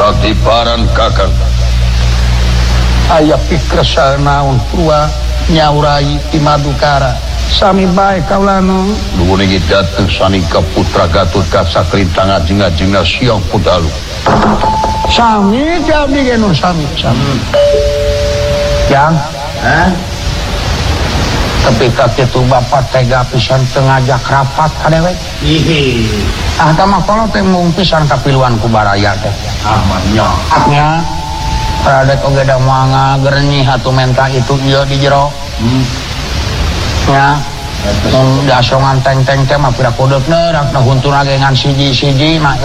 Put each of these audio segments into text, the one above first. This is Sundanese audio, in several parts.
Katiparan Kakang aya pikrasa naon Purwa nyaurai ti Madukara sami bae kaulana nuhun inggih dateng sanika putra Gatut Kasakrintang ajeng-ajengna Siang Pudalu sami jadi genun sami yang ketika kitu bapak tega pisan tengajak rapat kadewek tama kalau teh mung pisan kapiluan ku baraya teh nya radet oge da moanga gernyih atuh menta itu ieu di jero nya mun dasongan teng-teng teh mah pira kodepna rak huntuna ge ngan siji-siji mah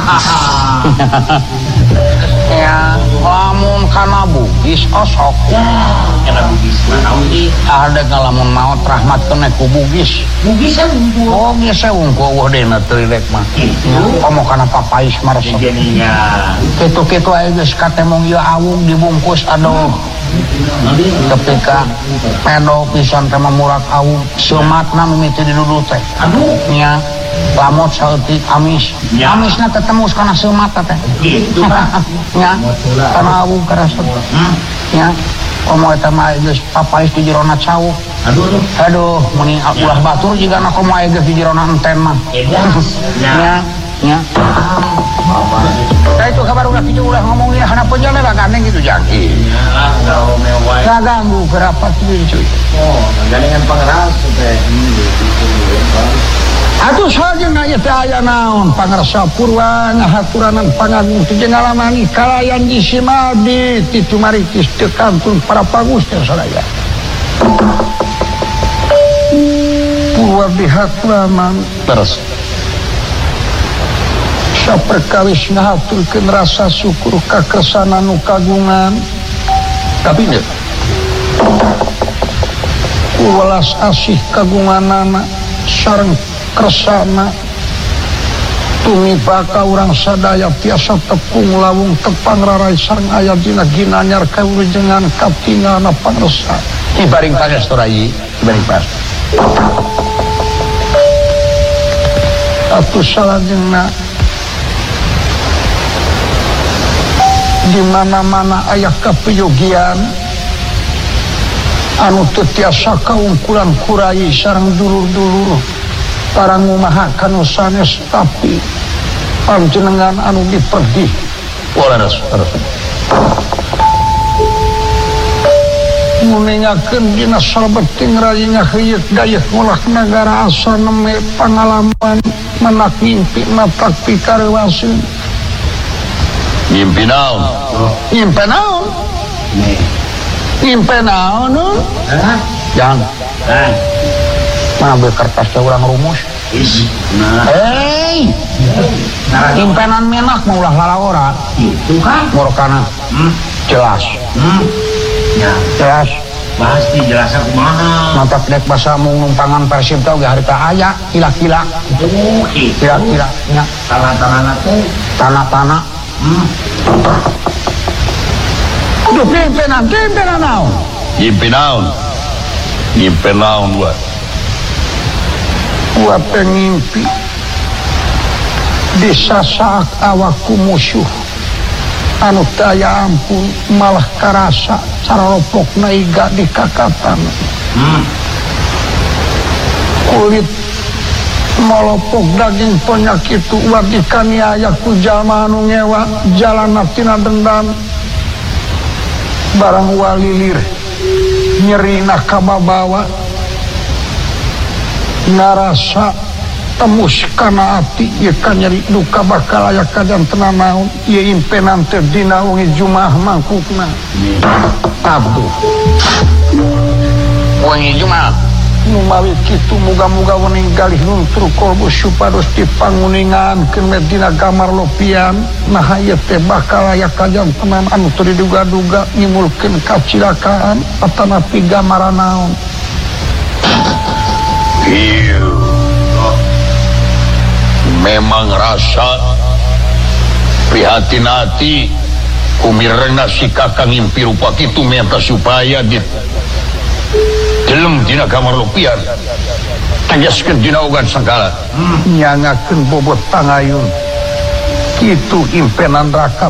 ya lamun kana bugis osok kana bugis mah ada ngalamun maot rahmat kena ku bugis oh geus unggul eueuh dena teu rek mah komo kana papais maresep jadinya kitu-kitu aya geus katemong ieu awung dibungkus aduh ketika pedo pisan teh murak awung seumatna mimiti didudut teh aduh nya lamot saeutik amis amisna ketemu kana seumat teh gitu kan nya kana awung karasep nya komo eta mah geus papais di jerona cawuk aduh meni ulah batur jigana komo aya geus di jerona enten mah nya Nah itu kabar udah kitu ulah ngomongnya kana penjala lah gandeng gitu jang. Iya. Ganggu berapa tuh cuy. Oh, gandengan pangeras teh. Atuh sajengna ieu teh aya naon pangarsa Purwa ngahaturanan pangagung teh ngalamani kalayan di Simadi ti Tumaritis teu kantun para pagusti sadaya. Purwa dihaturanan terus saperkawis ngahaturkeun rasa syukur kakersana nu kagungan tapi nya welas asih kagunganana sareng kersana tumiba ka urang sadaya tiasa tepung lawung tepang rarai sareng aya dina ginanyar kawilujengan katingalna pangresa ibaring pangestu rai ibaring pas atuh salajengna di mana-mana aya kapiyugian anu teu tiasa kaungkulan kurai sareng dulur-dulur para ngumahakan sanes tapi panjenengan anu diperdi walaras nguningakeun dina sabeting rayina heuyeuk dayeuh ngolah nagara asa neme pangalaman menak ngimpi matak pikarewaseun ngimpi naon ngimpi naon jang mana beli kertas teh urang rumus impenan menak mau ulah lalawora itu kan morokana jelas jelas pasti jelas kumaha mantap dek basa mung numpangan Persib teh ge harita aya kila-kila kila-kila nya tanah-tanah teh tanah-tanah duh impenan naon ngimpi naon gua pengimpi disasak awakku musuh anu daya ampun malah karasa saropokna iga di kakatan kulit molopok daging penyakit wadikani ayaku jalma anu ngewa jalan tina dendam barang walilir nyerina kababawa ngarasa tembus kana ati ieu ka nyeri duka bakal aya kajan tenan naon ieu impenan teh dina wengi Jumaah mangkukna abdu wengi Jumaah nu mawi kitu muga-muga wening galih nuntur kolbu supados dipanguningan keun medina gamar lopian nah ieu teh bakal aya kajan tenan anu teu diduga-duga nimulkeun kacilakaan atanapi gamara naon memang rasa prihatin hati kumirna si kakang ngimpi rupa kitu minta supaya dit jelem dina kamar lupian tegaskeun dina ogan sangkala nyangakeun bobot pangayun kitu impenan raka